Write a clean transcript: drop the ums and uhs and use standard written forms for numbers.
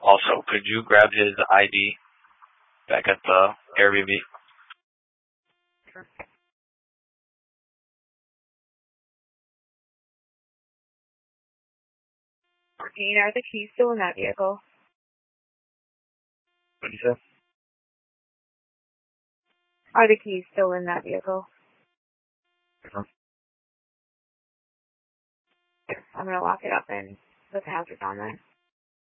Also, could you grab his ID back at the Airbnb? Sure. Dean, are the keys still in that vehicle? What did you say? Are the keys still in that vehicle? Sure. I'm gonna lock it up and put the hazards on there.